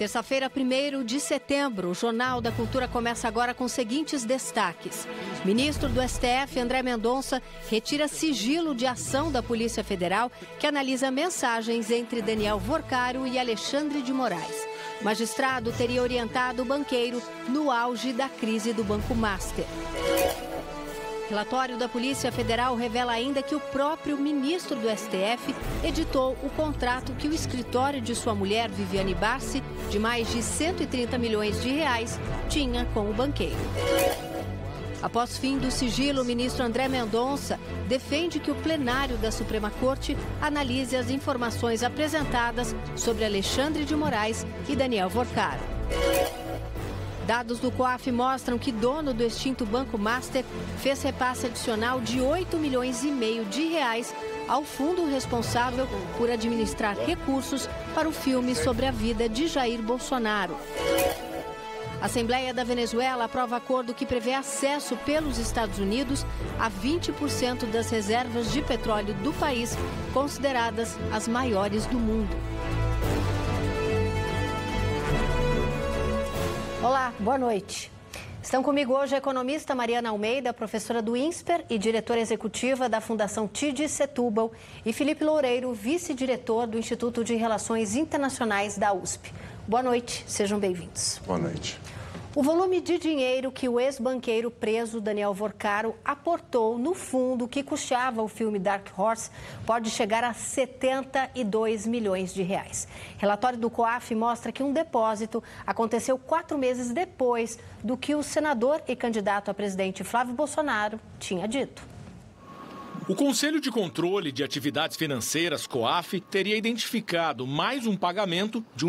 Terça-feira, 1º de setembro, o Jornal da Cultura começa agora com os seguintes destaques. Ministro do STF, André Mendonça, retira sigilo de ação da Polícia Federal que analisa mensagens entre Daniel Vorcaro e Alexandre de Moraes. Magistrado teria orientado o banqueiro no auge da crise do Banco Master. Relatório da Polícia Federal revela ainda que o próprio ministro do STF editou o contrato que o escritório de sua mulher, Viviane Barsi, de mais de 130 milhões de reais, tinha com o banqueiro. Após fim do sigilo, o ministro André Mendonça defende que o plenário da Suprema Corte analise as informações apresentadas sobre Alexandre de Moraes e Daniel Vorcaro. Dados do COAF mostram que dono do extinto Banco Master fez repasse adicional de 8,5 milhões de reais ao fundo responsável por administrar recursos para o filme sobre a vida de Jair Bolsonaro. A Assembleia da Venezuela aprova acordo que prevê acesso pelos Estados Unidos a 20% das reservas de petróleo do país, consideradas as maiores do mundo. Olá, boa noite. Estão comigo hoje a economista Mariana Almeida, professora do INSPER e diretora executiva da Fundação TIDI Setúbal, e Felipe Loureiro, vice-diretor do Instituto de Relações Internacionais da USP. Boa noite, sejam bem-vindos. Boa noite. O volume de dinheiro que o ex-banqueiro preso Daniel Vorcaro aportou no fundo que custeava o filme Dark Horse pode chegar a 72 milhões de reais. Relatório do COAF mostra que um depósito aconteceu 4 meses depois do que o senador e candidato a presidente Flávio Bolsonaro tinha dito. O Conselho de Controle de Atividades Financeiras, COAF, teria identificado mais um pagamento de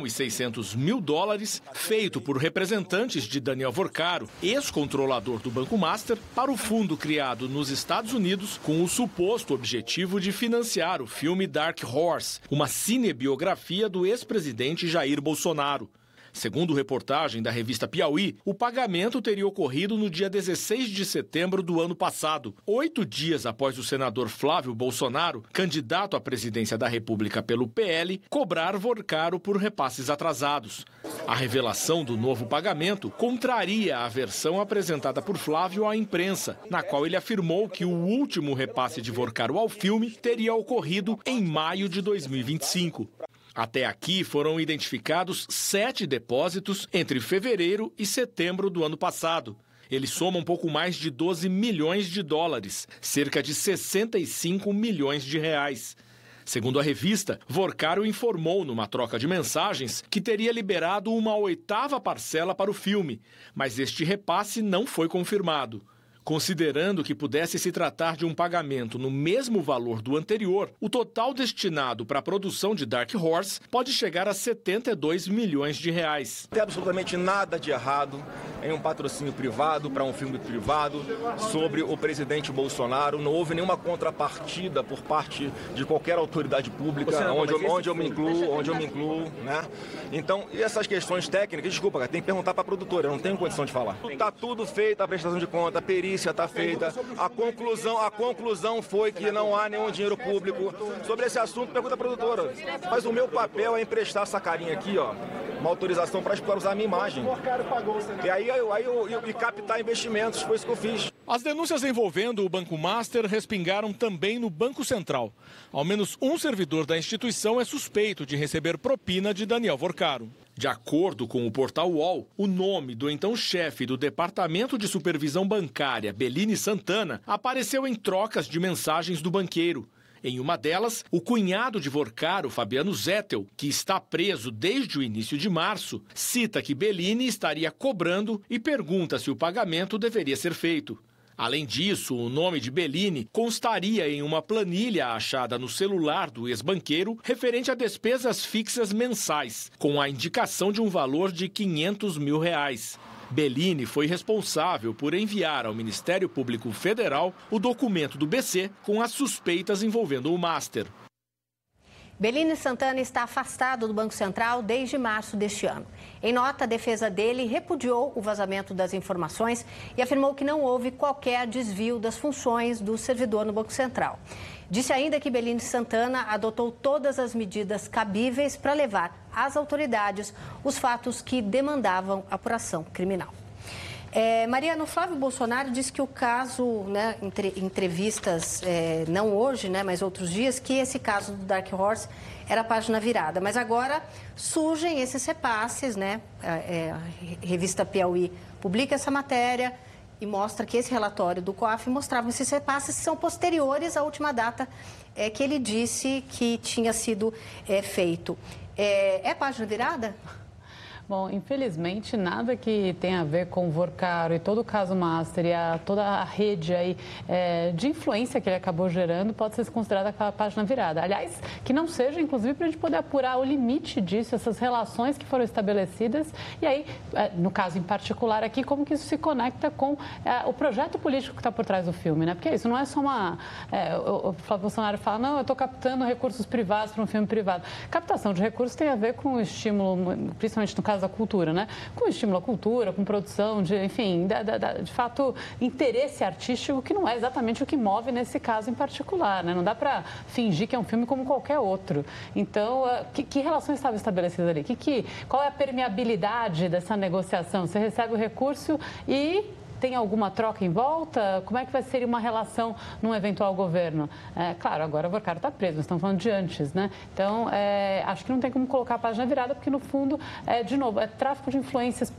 $1.600.000 feito por representantes de Daniel Vorcaro, ex-controlador do Banco Master, para o fundo criado nos Estados Unidos com o suposto objetivo de financiar o filme Dark Horse, uma cinebiografia do ex-presidente Jair Bolsonaro. Segundo reportagem da revista Piauí, o pagamento teria ocorrido no dia 16 de setembro do ano passado, 8 dias após o senador Flávio Bolsonaro, candidato à presidência da República pelo PL, cobrar Vorcaro por repasses atrasados. A revelação do novo pagamento contraria a versão apresentada por Flávio à imprensa, na qual ele afirmou que o último repasse de Vorcaro ao filme teria ocorrido em maio de 2025. Até aqui foram identificados 7 depósitos entre fevereiro e setembro do ano passado. Eles somam pouco mais de 12 milhões de dólares, cerca de 65 milhões de reais. Segundo a revista, Vorcaro informou numa troca de mensagens que teria liberado uma 8ª parcela para o filme, mas este repasse não foi confirmado. Considerando que pudesse se tratar de um pagamento no mesmo valor do anterior, o total destinado para a produção de Dark Horse pode chegar a 72 milhões de reais. Não tem absolutamente nada de errado em um patrocínio privado para um filme privado sobre o presidente Bolsonaro. Não houve nenhuma contrapartida por parte de qualquer autoridade pública, onde eu me incluo, né? Então, e essas questões técnicas, desculpa, tem que perguntar para a produtora, eu não tenho condição de falar. Está tudo feito, a prestação de conta, a perícia está feita. A conclusão foi que não há nenhum dinheiro público. Sobre esse assunto, pergunta à produtora. Mas o meu papel é emprestar essa carinha aqui, ó, uma autorização para usar a minha imagem. E aí eu captar investimentos, foi isso que eu fiz. As denúncias envolvendo o Banco Master respingaram também no Banco Central. Ao menos um servidor da instituição é suspeito de receber propina de Daniel Vorcaro. De acordo com o portal UOL, o nome do então chefe do Departamento de Supervisão Bancária, Bellini Santana, apareceu em trocas de mensagens do banqueiro. Em uma delas, o cunhado de Vorcaro, Fabiano Zettel, que está preso desde o início de março, cita que Bellini estaria cobrando e pergunta se o pagamento deveria ser feito. Além disso, o nome de Bellini constaria em uma planilha achada no celular do ex-banqueiro referente a despesas fixas mensais, com a indicação de um valor de R$500 mil. Bellini foi responsável por enviar ao Ministério Público Federal o documento do BC com as suspeitas envolvendo o Master. Bellini Santana está afastado do Banco Central desde março deste ano. Em nota, a defesa dele repudiou o vazamento das informações e afirmou que não houve qualquer desvio das funções do servidor no Banco Central. Disse ainda que Belinda Santana adotou todas as medidas cabíveis para levar às autoridades os fatos que demandavam apuração criminal. Mariana, o Flávio Bolsonaro disse que o caso, né, entrevistas, não hoje, né, mas outros dias, que esse caso do Dark Horse era a página virada. Mas agora surgem esses repasses, né? A revista Piauí publica essa matéria e mostra que esse relatório do COAF mostrava esses repasses que são posteriores à última data que ele disse que tinha sido feito. É página virada? Bom, infelizmente, nada que tenha a ver com o Vorcaro e todo o caso Master e toda a rede aí, de influência que ele acabou gerando pode ser considerada a página virada. Aliás, que não seja, inclusive, para a gente poder apurar o limite disso, essas relações que foram estabelecidas e aí, no caso em particular aqui, como que isso se conecta com o projeto político que está por trás do filme, né? Porque isso não é só uma... o Flávio Bolsonaro fala, não, eu estou captando recursos privados para um filme privado. Captação de recursos tem a ver com o estímulo, principalmente no caso da cultura, né? Com estímulo à cultura, com produção, enfim, de fato, interesse artístico que não é exatamente o que move nesse caso em particular, né? Não dá para fingir que é um filme como qualquer outro. Então, que relações estavam estabelecidas ali? Qual é a permeabilidade dessa negociação? Você recebe o recurso e... tem alguma troca em volta? Como é que vai ser uma relação num eventual governo? Claro, agora o Vorcaro está preso, nós estamos falando de antes, né? Então, acho que não tem como colocar a página virada, porque no fundo, de novo, tráfico de influências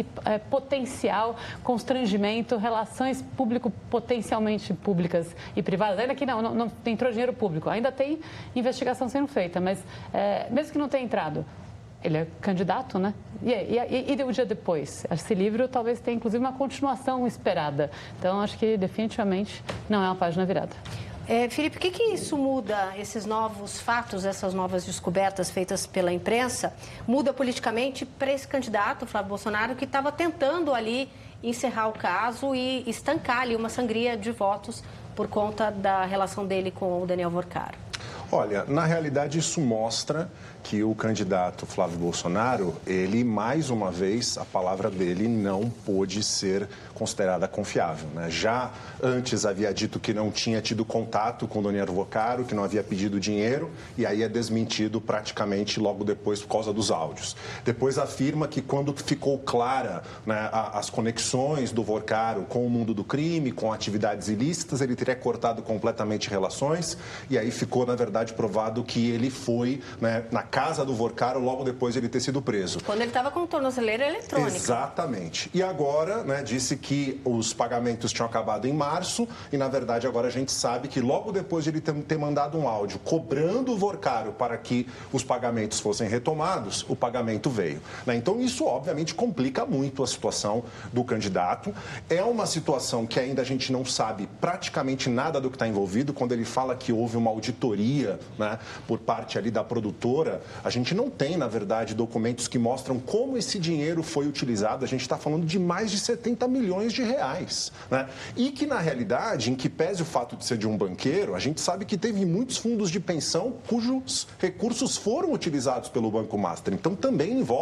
potencial, constrangimento, relações potencialmente públicas e privadas. Ainda que não entrou dinheiro público, ainda tem investigação sendo feita, mas mesmo que não tenha entrado, ele é candidato, né? E o dia depois? Esse livro talvez tenha, inclusive, uma continuação esperada. Então, acho que definitivamente não é uma página virada. Felipe, o que isso muda, esses novos fatos, essas novas descobertas feitas pela imprensa, muda politicamente para esse candidato, Flávio Bolsonaro, que estava tentando ali encerrar o caso e estancar ali uma sangria de votos por conta da relação dele com o Daniel Vorcaro? Olha, na realidade isso mostra que o candidato Flávio Bolsonaro, ele, mais uma vez, a palavra dele não pôde ser considerada confiável, né? Já antes havia dito que não tinha tido contato com o Daniel Vorcaro, que não havia pedido dinheiro, e aí é desmentido praticamente logo depois por causa dos áudios. Depois afirma que quando ficou clara, né, as conexões do Vorcaro com o mundo do crime, com atividades ilícitas, ele teria cortado completamente relações, e aí ficou, na verdade, provado que ele foi, né, na casa do Vorcaro logo depois de ele ter sido preso. Quando ele estava com tornozeleira eletrônica. Exatamente. E agora, né, disse que os pagamentos tinham acabado em março e, na verdade, agora a gente sabe que logo depois de ele ter mandado um áudio cobrando o Vorcaro para que os pagamentos fossem retomados, o pagamento veio, né? Então, isso, obviamente, complica muito a situação do candidato. É uma situação que ainda a gente não sabe praticamente nada do que está envolvido. Quando ele fala que houve uma auditoria, né, por parte ali da produtora, a gente não tem, na verdade, documentos que mostram como esse dinheiro foi utilizado. A gente está falando de mais de 70 milhões de reais, né? E que, na realidade, em que pese o fato de ser de um banqueiro, a gente sabe que teve muitos fundos de pensão cujos recursos foram utilizados pelo Banco Master. Então, também envolve